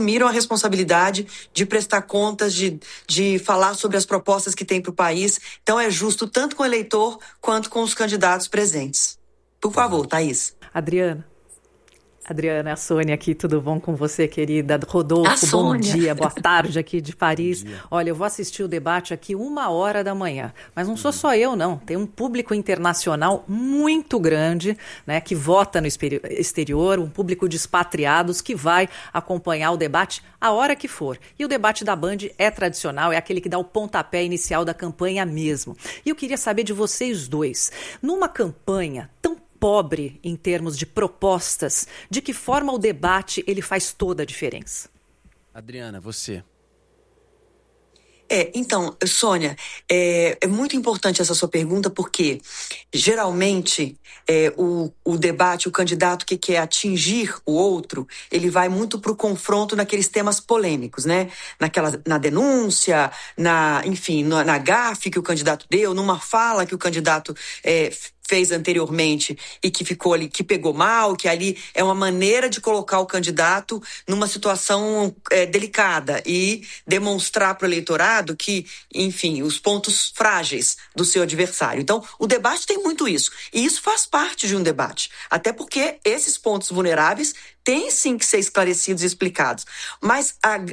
assumiram a responsabilidade de prestar contas, de falar sobre as propostas que tem para o país. Então é justo tanto com o eleitor quanto com os candidatos presentes. Por favor, Thaís. Adriana, a Sônia aqui, tudo bom com você, querida? Rodolfo, bom dia, boa tarde aqui de Paris. Olha, eu vou assistir o debate aqui 1h da manhã, mas não sou só eu, não. Tem um público internacional muito grande, né, que vota no exterior, um público de expatriados que vai acompanhar o debate a hora que for. E o debate da Band é tradicional, é aquele que dá o pontapé inicial da campanha mesmo. E eu queria saber de vocês dois, numa campanha tão pobre em termos de propostas, de que forma o debate ele faz toda a diferença? Adriana, você. Então, Sônia, é muito importante essa sua pergunta, porque geralmente o debate, o candidato que quer atingir o outro, ele vai muito para o confronto naqueles temas polêmicos, né? Na denúncia, na gafe que o candidato deu, numa fala que o candidato fez anteriormente e que ficou ali, que pegou mal, que ali é uma maneira de colocar o candidato numa situação delicada e demonstrar para o eleitorado que, enfim, os pontos frágeis do seu adversário. Então, o debate tem muito isso. E isso faz parte de um debate. Até porque esses pontos vulneráveis têm sim que ser esclarecidos e explicados. Mas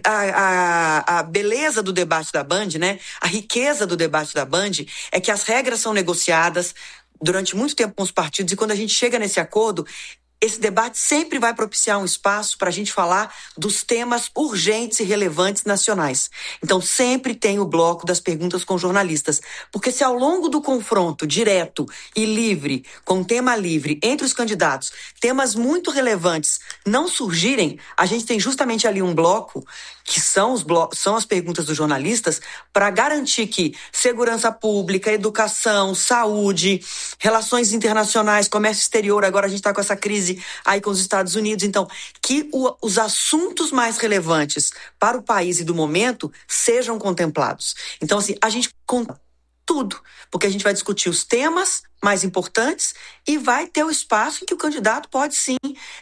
a beleza do debate da Band, né? A riqueza do debate da Band é que as regras são negociadas durante muito tempo com os partidos, e quando a gente chega nesse acordo, esse debate sempre vai propiciar um espaço para a gente falar dos temas urgentes e relevantes nacionais. Então, sempre tem o bloco das perguntas com jornalistas. Porque se ao longo do confronto direto e livre, com tema livre, entre os candidatos, temas muito relevantes não surgirem, a gente tem justamente ali um bloco, que são as perguntas dos jornalistas, para garantir que segurança pública, educação, saúde, relações internacionais, comércio exterior, agora a gente está com essa crise aí com os Estados Unidos, então, que os assuntos mais relevantes para o país e do momento sejam contemplados. Então, assim, a gente conta tudo, porque a gente vai discutir os temas mais importantes e vai ter o espaço em que o candidato pode sim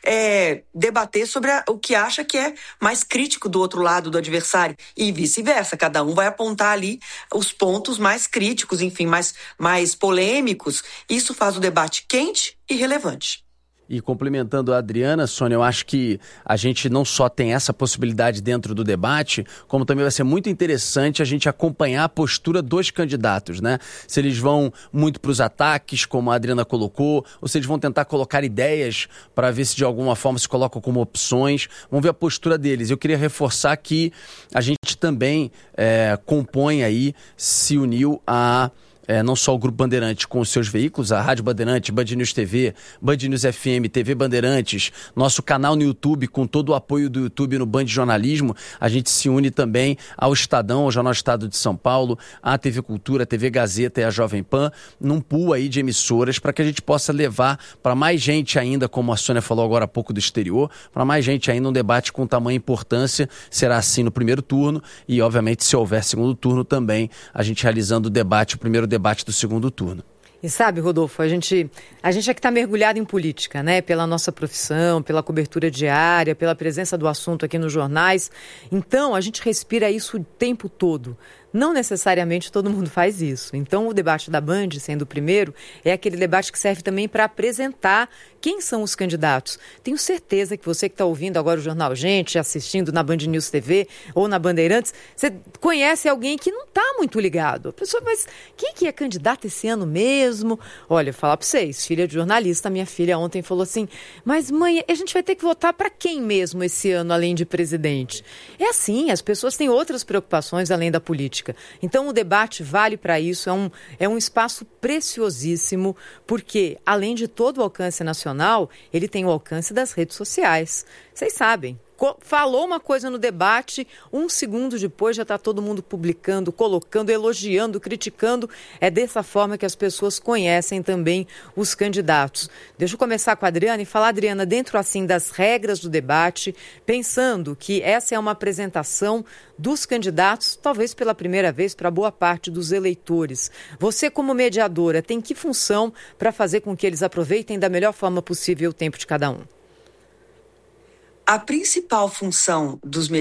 debater sobre o que acha que é mais crítico do outro lado do adversário e vice-versa. Cada um vai apontar ali os pontos mais críticos, enfim, mais polêmicos. Isso faz o debate quente e relevante. E complementando a Adriana, Sônia, eu acho que a gente não só tem essa possibilidade dentro do debate, como também vai ser muito interessante a gente acompanhar a postura dos candidatos, né? Se eles vão muito para os ataques, como a Adriana colocou, ou se eles vão tentar colocar ideias para ver se de alguma forma se colocam como opções. Vamos ver a postura deles. Eu queria reforçar que a gente também compõe aí, se uniu a... não só o Grupo Bandeirantes com os seus veículos, a Rádio Bandeirantes, Band News TV, Band News FM, TV Bandeirantes, nosso canal no YouTube, com todo o apoio do YouTube no Band Jornalismo, a gente se une também ao Estadão, ao Jornal Estado de São Paulo, à TV Cultura, à TV Gazeta e à Jovem Pan, num pool aí de emissoras, para que a gente possa levar para mais gente ainda, como a Sônia falou agora há pouco do exterior, para mais gente ainda um debate com tamanha importância. Será assim no primeiro turno e, obviamente, se houver segundo turno também, a gente realizando o debate, o primeiro debate do segundo turno. E sabe, Rodolfo, a gente é que está mergulhado em política, né? Pela nossa profissão, pela cobertura diária, pela presença do assunto aqui nos jornais. Então, a gente respira isso o tempo todo. Não necessariamente todo mundo faz isso. Então, o debate da Band, sendo o primeiro, é aquele debate que serve também para apresentar quem são os candidatos. Tenho certeza que você que está ouvindo agora o Jornal Gente, assistindo na Band News TV ou na Bandeirantes, você conhece alguém que não está muito ligado. A pessoa, mas quem que é candidato esse ano mesmo? Olha, falar para vocês, filha de jornalista, minha filha ontem falou assim, mas mãe, a gente vai ter que votar para quem mesmo esse ano, além de presidente? É assim, as pessoas têm outras preocupações além da política. Então o debate vale para isso, é um espaço preciosíssimo, porque além de todo o alcance nacional, ele tem o alcance das redes sociais. Vocês sabem, falou uma coisa no debate, 1 segundo depois já está todo mundo publicando, colocando, elogiando, criticando. É dessa forma que as pessoas conhecem também os candidatos. Deixa eu começar com a Adriana e falar, Adriana, dentro assim das regras do debate, pensando que essa é uma apresentação dos candidatos, talvez pela primeira vez para boa parte dos eleitores. Você, como mediadora, tem que função para fazer com que eles aproveitem da melhor forma possível o tempo de cada um? A principal função dos